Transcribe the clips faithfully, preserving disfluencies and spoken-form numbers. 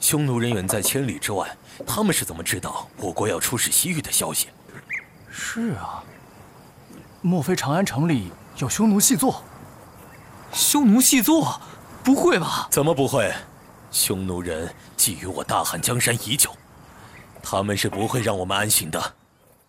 匈奴人远在千里之外，他们是怎么知道我国要出使西域的消息？ 是啊，莫非长安城里有匈奴细作？ 匈奴细作？不会吧？ 怎么不会？匈奴人觊觎我大汉江山已久，他们是不会让我们安心的。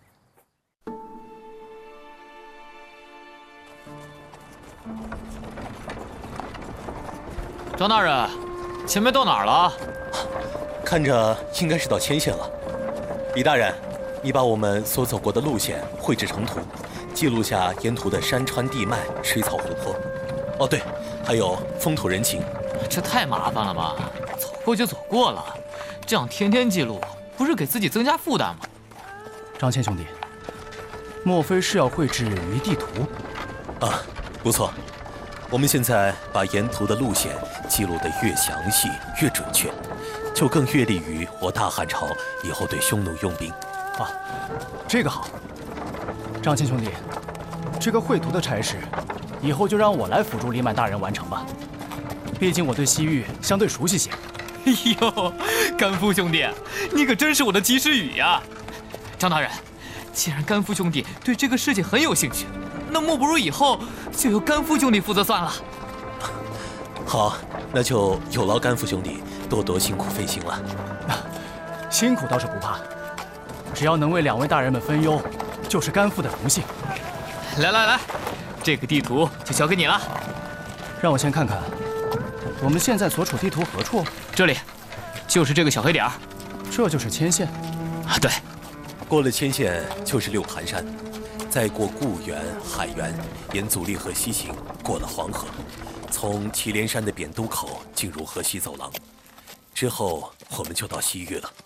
张大人，前面到哪儿了？ 看着应该是到千县了。李大人，你把我们所走过的路线绘制成图，记录下沿途的山川地脉、水草湖泊。哦，对，还有风土人情。 这太麻烦了吧？走过就走过了，这样天天记录，不是给自己增加负担吗？ 张骞兄弟，莫非是要绘制鱼地图？ 啊，不错。我们现在把沿途的路线记录得越详细越准确，就更越利于我大汉朝以后对匈奴用兵。 啊，这个好。张骞兄弟，这个绘图的差事，以后就让我来辅助李满大人完成吧。毕竟我对西域相对熟悉些。 哎呦，甘夫兄弟，你可真是我的及时雨呀！张大人，既然甘夫兄弟对这个事情很有兴趣，那莫不如以后就由甘夫兄弟负责算了。 好，那就有劳甘夫兄弟多多辛苦费心了。 辛苦倒是不怕，只要能为两位大人们分忧，就是甘父的荣幸。 来来来，这个地图就交给你了。 让我先看看，我们现在所处地图何处？ 这里，就是这个小黑点儿。 这就是千县。 啊，对。 过了千县就是六盘山。再过固原、海原，沿阻力河西行，过了黄河，从祁连山的扁都口进入河西走廊，之后我们就到西域了。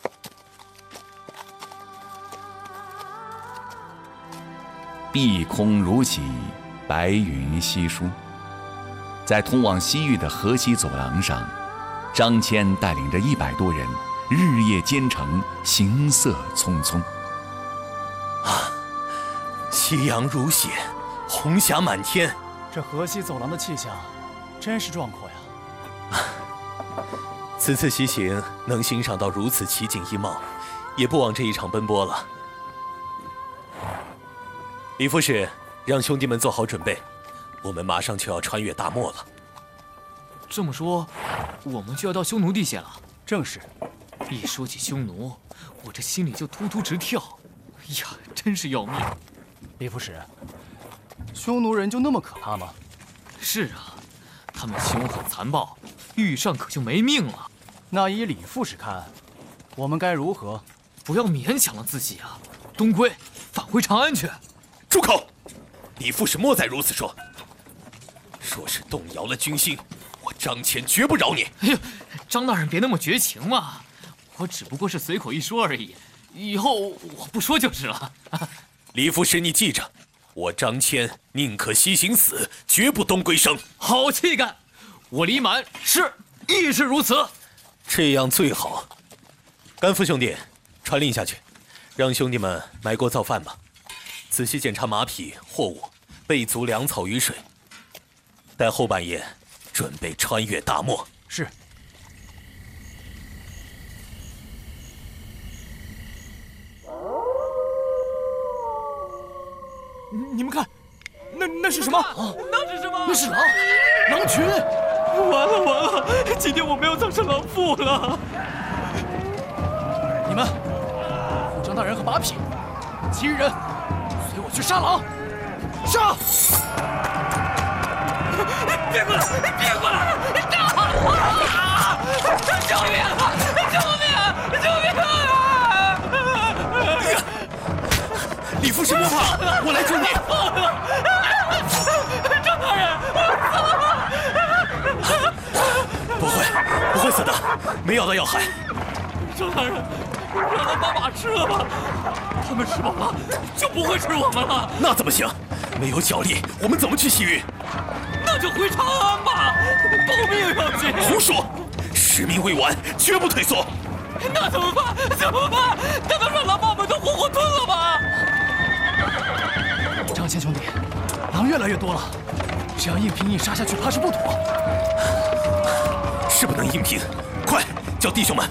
碧空如洗，白云稀疏。在通往西域的河西走廊上，张骞带领着一百多人，日夜兼程，行色匆匆。 啊！夕阳如血，红霞满天。 这河西走廊的气象，真是壮阔呀！ 此次西行能欣赏到如此奇景异貌，也不枉这一场奔波了。李副使，让兄弟们做好准备，我们马上就要穿越大漠了。 这么说，我们就要到匈奴地界了？ 正是。 一说起匈奴，我这心里就突突直跳。哎呀，真是要命！ 李副使，匈奴人就那么可怕吗？ 是啊，他们凶狠残暴，遇上可就没命了。 那依李副使看，我们该如何？ 不要勉强了自己啊！东归，返回长安去。 住口！李副使莫再如此说。若是动摇了军心，我张骞绝不饶你。 哎呦，张大人别那么绝情嘛，我只不过是随口一说而已，以后我不说就是了。 李副使，你记着，我张骞宁可西行死，绝不东归生。 好气概，我李满是亦是如此。 这样最好。甘夫兄弟，传令下去，让兄弟们埋锅造饭吧。仔细检查马匹、货物，备足粮草与水。待后半夜，准备穿越大漠。 是。 你们看，那那是什么？啊、那是什么？ 那是狼，狼群！ 完了完了，今天我们要葬身狼腹了。 你们，护张大人和马匹，其余人随我去杀狼。杀！ 别过来！别过来！啊！救命啊！救命！救命啊！ 李副使莫怕，我来救你。 张大人， 不会，不会死的，没咬到要害。 张大人，让他把马吃了吧，他们吃饱了就不会吃我们了。 那怎么行？没有脚力，我们怎么去西域？ 那就回长安吧，保命要紧。 胡说，使命未完，绝不退缩。 那怎么办？怎么办？难道让狼把我们都活活吞了吗？ 张骞兄弟，狼越来越多了，这样硬拼硬杀下去，怕是不妥。 是不能硬拼，快叫弟兄们